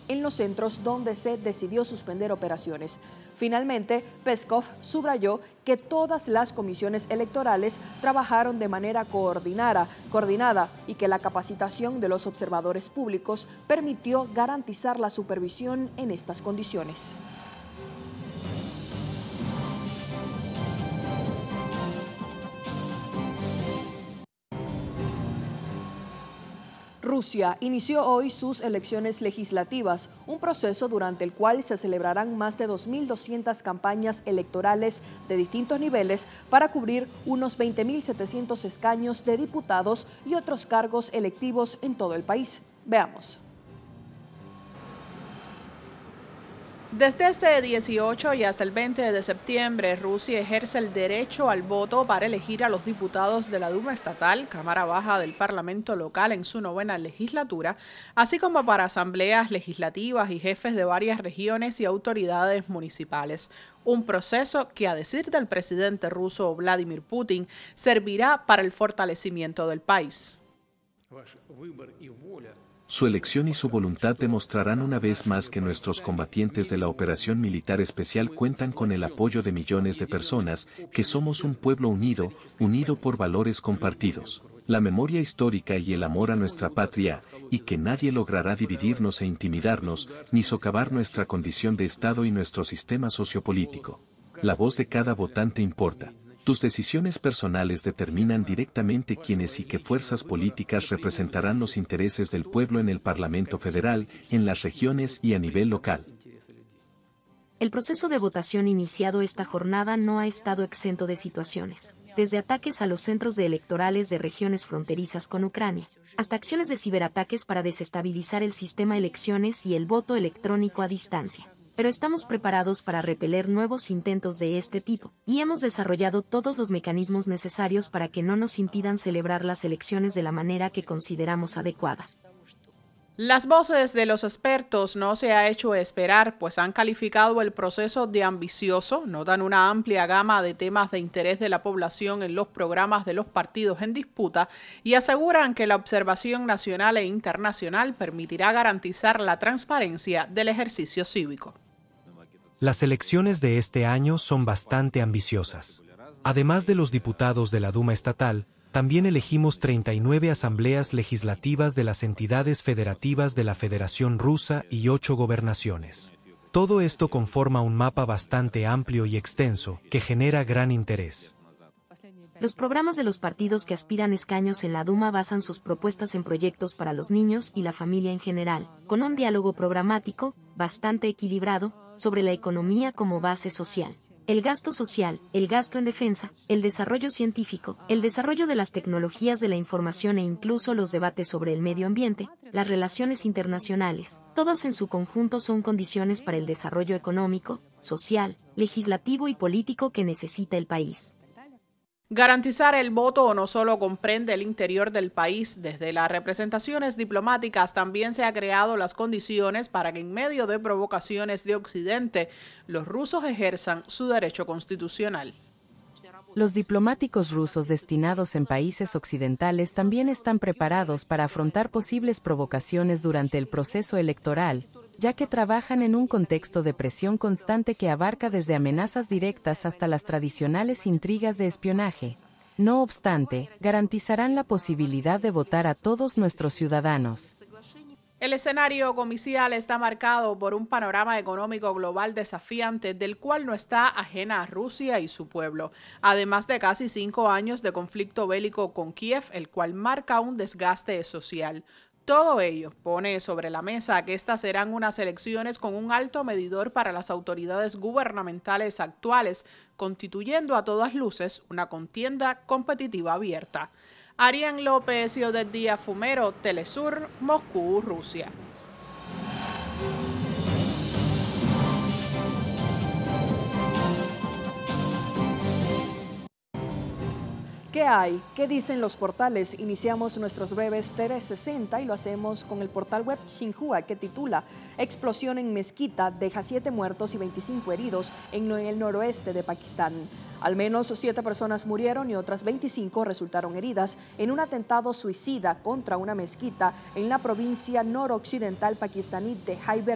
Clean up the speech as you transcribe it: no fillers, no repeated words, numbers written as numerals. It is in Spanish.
en los centros donde se decidió suspender operaciones. Finalmente, Peskov subrayó que todas las comisiones electorales trabajaron de manera coordinada y que la capacitación de los observadores públicos permitió garantizar la supervisión en estas condiciones. Rusia inició hoy sus elecciones legislativas, un proceso durante el cual se celebrarán más de 2.200 campañas electorales de distintos niveles para cubrir unos 20.700 escaños de diputados y otros cargos electivos en todo el país. Veamos. Desde este 18 y hasta el 20 de septiembre, Rusia ejerce el derecho al voto para elegir a los diputados de la Duma Estatal, Cámara Baja del Parlamento Local en su 9ª legislatura, así como para asambleas legislativas y jefes de varias regiones y autoridades municipales. Un proceso que, a decir del presidente ruso Vladimir Putin, servirá para el fortalecimiento del país. Su elección y su voluntad demostrarán una vez más que nuestros combatientes de la operación militar especial cuentan con el apoyo de millones de personas, que somos un pueblo unido por valores compartidos, la memoria histórica y el amor a nuestra patria, y que nadie logrará dividirnos e intimidarnos, ni socavar nuestra condición de Estado y nuestro sistema sociopolítico. La voz de cada votante importa. Tus decisiones personales determinan directamente quiénes y qué fuerzas políticas representarán los intereses del pueblo en el Parlamento Federal, en las regiones y a nivel local. El proceso de votación iniciado esta jornada no ha estado exento de situaciones, desde ataques a los centros electorales de regiones fronterizas con Ucrania, hasta acciones de ciberataques para desestabilizar el sistema de elecciones y el voto electrónico a distancia. Pero estamos preparados para repeler nuevos intentos de este tipo, y hemos desarrollado todos los mecanismos necesarios para que no nos impidan celebrar las elecciones de la manera que consideramos adecuada. Las voces de los expertos no se ha hecho esperar, pues han calificado el proceso de ambicioso, notan una amplia gama de temas de interés de la población en los programas de los partidos en disputa y aseguran que la observación nacional e internacional permitirá garantizar la transparencia del ejercicio cívico. Las elecciones de este año son bastante ambiciosas. Además de los diputados de la Duma Estatal, también elegimos 39 asambleas legislativas de las entidades federativas de la Federación Rusa y 8 gobernaciones. Todo esto conforma un mapa bastante amplio y extenso, que genera gran interés. Los programas de los partidos que aspiran escaños en la Duma basan sus propuestas en proyectos para los niños y la familia en general, con un diálogo programático, bastante equilibrado, sobre la economía como base social, el gasto social, el gasto en defensa, el desarrollo científico, el desarrollo de las tecnologías de la información e incluso los debates sobre el medio ambiente, las relaciones internacionales. Todas en su conjunto son condiciones para el desarrollo económico, social, legislativo y político que necesita el país. Garantizar el voto no solo comprende el interior del país, desde las representaciones diplomáticas también se han creado las condiciones para que en medio de provocaciones de Occidente, los rusos ejerzan su derecho constitucional. Los diplomáticos rusos destinados en países occidentales también están preparados para afrontar posibles provocaciones durante el proceso electoral, ya que trabajan en un contexto de presión constante que abarca desde amenazas directas hasta las tradicionales intrigas de espionaje. No obstante, garantizarán la posibilidad de votar a todos nuestros ciudadanos. El escenario comicial está marcado por un panorama económico global desafiante del cual no está ajena a Rusia y su pueblo, además de casi 5 años de conflicto bélico con Kiev, el cual marca un desgaste social. Todo ello pone sobre la mesa que estas serán unas elecciones con un alto medidor para las autoridades gubernamentales actuales, constituyendo a todas luces una contienda competitiva abierta. Arián López y Odette Díaz Fumero, Telesur, Moscú, Rusia. ¿Qué hay? ¿Qué dicen los portales? Iniciamos nuestros breves 360 y lo hacemos con el portal web Xinhua, que titula Explosión en mezquita deja 7 muertos y 25 heridos en el noroeste de Pakistán. Al menos 7 personas murieron y otras 25 resultaron heridas en un atentado suicida contra una mezquita en la provincia noroccidental pakistaní de Khyber